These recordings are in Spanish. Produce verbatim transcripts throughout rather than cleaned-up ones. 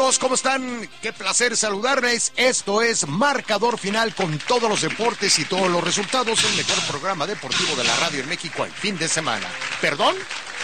amigos? ¿Cómo están? Qué placer saludarles. Esto es Marcador Final con todos los deportes y todos los resultados. El mejor programa deportivo de la radio en México al fin de semana. ¿Perdón?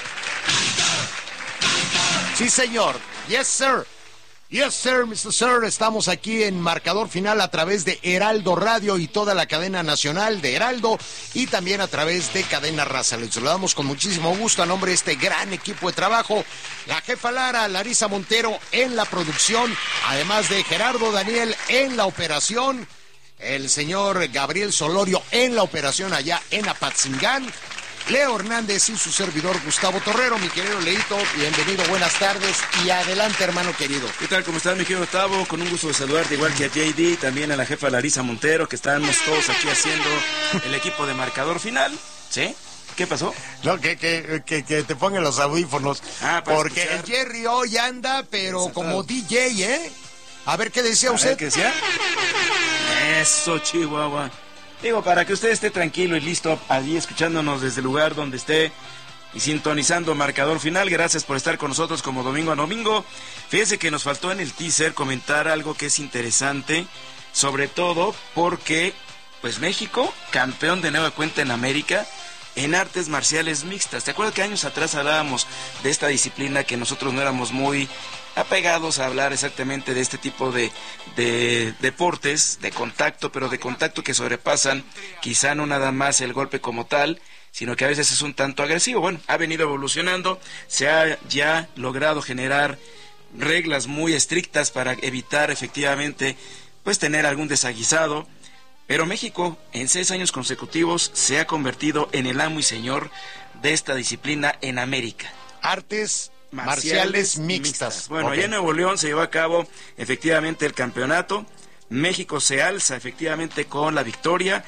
Sí, señor. Yes, sir. Yes, sir, mister Sir. Estamos aquí en Marcador Final a través de Heraldo Radio y toda la cadena nacional de Heraldo y también a través de Cadena Raza. Les saludamos con muchísimo gusto a nombre de este gran equipo de trabajo. La jefa Lara, Larisa Montero en la producción, además de Gerardo Daniel en la operación, el señor Gabriel Solorio en la operación allá en Apatzingán, Leo Hernández y su servidor Gustavo Torrero. Mi querido Leito, bienvenido, buenas tardes y adelante, hermano querido. ¿Qué tal? ¿Cómo estás, mi querido Gustavo? Con un gusto de saludarte, igual que a J D, también a la jefa Larisa Montero, que estamos todos aquí haciendo el equipo de Marcador Final. ¿Sí? ¿Qué pasó? No, que, que, que, que te pongan los audífonos. Ah, porque escuchar. El Jerry hoy anda, pero Desatado. Como D J, ¿eh? A ver, ¿qué decía a usted? Ver, ¿qué decía? Eso, Chihuahua. Digo, para que usted esté tranquilo y listo allí escuchándonos desde el lugar donde esté y sintonizando Marcador Final. Gracias por estar con nosotros como domingo a domingo. Fíjese que nos faltó en el teaser comentar algo que es interesante, sobre todo porque, pues México, campeón de nueva cuenta en América en artes marciales mixtas. ¿Te acuerdas que años atrás hablábamos de esta disciplina que nosotros no éramos muy apegados a hablar exactamente de este tipo de, de deportes, de contacto, pero de contacto que sobrepasan quizá no nada más el golpe como tal, sino que a veces es un tanto agresivo? Bueno, ha venido evolucionando, se ha ya logrado generar reglas muy estrictas para evitar efectivamente pues tener algún desaguisado, pero México en seis años consecutivos se ha convertido en el amo y señor de esta disciplina en América. Artes marciales, marciales mixtas. mixtas. Bueno, okay. Allá en Nuevo León se llevó a cabo efectivamente el campeonato. México se alza efectivamente con la victoria,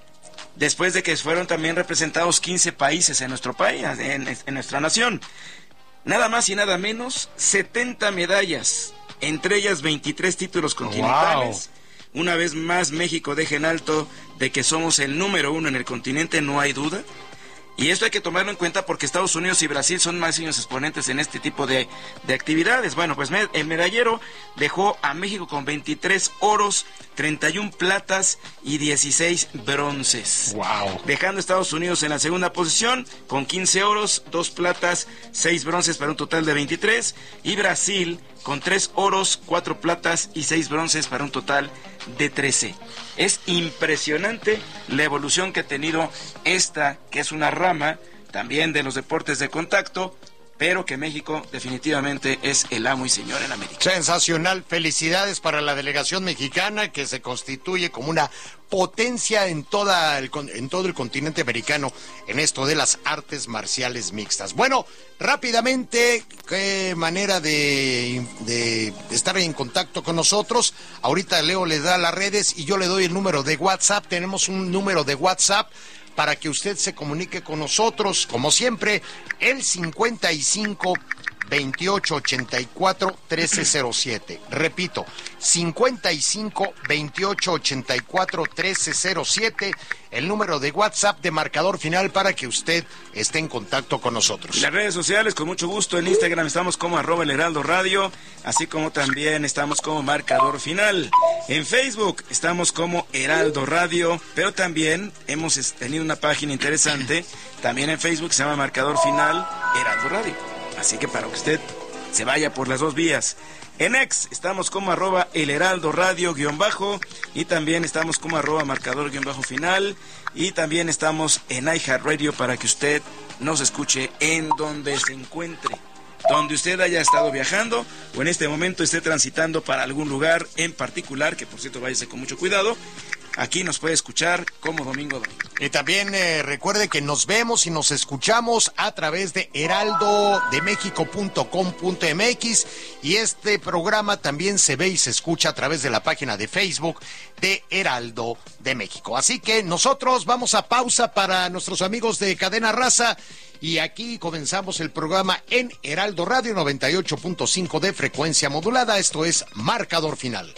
después de que fueron también representados quince países en nuestro país, en, en nuestra nación. Nada más y nada menos, setenta medallas, entre ellas veintitrés títulos continentales. Wow. Una vez más México deja en alto de que somos el número uno en el continente, no hay duda. Y esto hay que tomarlo en cuenta porque Estados Unidos y Brasil son máximos exponentes en este tipo de, de actividades. Bueno, pues el medallero dejó a México con veintitrés oros, treinta y una platas y dieciséis bronces. Wow. Dejando a Estados Unidos en la segunda posición con quince oros, dos platas, seis bronces para un total de veintitrés. Y Brasil con tres oros, cuatro platas y seis bronces para un total de trece. Es impresionante la evolución que ha tenido esta, que es una rama también de los deportes de contacto, pero que México definitivamente es el amo y señor en América. Sensacional, felicidades para la delegación mexicana que se constituye como una potencia en, toda el, en todo el continente americano en esto de las artes marciales mixtas. Bueno, rápidamente, qué manera de, de estar en contacto con nosotros. Ahorita Leo le da las redes y yo le doy el número de WhatsApp. Tenemos un número de WhatsApp para que usted se comunique con nosotros, como siempre, el cincuenta y cinco, veintiocho, ochenta y cuatro, trece cero siete. Repito, cincuenta y cinco, veintiocho, ochenta y cuatro, trece cero siete, el número de WhatsApp de Marcador Final para que usted esté en contacto con nosotros. Las redes sociales, con mucho gusto, en Instagram estamos como arroba el Heraldo Radio, así como también estamos como Marcador Final. En Facebook estamos como Heraldo Radio, pero también hemos tenido una página interesante, también en Facebook se llama Marcador Final Heraldo Radio. Así que para que usted se vaya por las dos vías. En X estamos como arroba el Heraldo Radio guión bajo y también estamos como arroba marcador guión bajo final y también estamos en iHeartRadio para que usted nos escuche en donde se encuentre, donde usted haya estado viajando o en este momento esté transitando para algún lugar en particular, que por cierto váyase con mucho cuidado. Aquí nos puede escuchar como domingo domingo. Y también eh, recuerde que nos vemos y nos escuchamos a través de heraldo de méxico punto com punto m x y este programa también se ve y se escucha a través de la página de Facebook de Heraldo de México. Así que nosotros vamos a pausa para nuestros amigos de Cadena Raza y aquí comenzamos el programa en Heraldo Radio noventa y ocho punto cinco de frecuencia modulada. Esto es Marcador Final.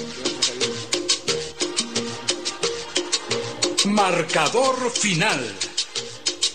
Marcador Final.